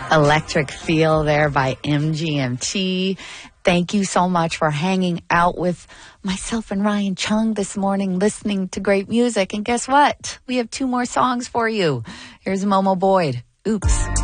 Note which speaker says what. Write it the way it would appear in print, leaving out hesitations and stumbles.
Speaker 1: Electric Feel there by MGMT. Thank you so much for hanging out with myself and Ryan Chung this morning, listening to great music. And guess what? We have 2 more songs for you. Here's Momo Boyd. Oops.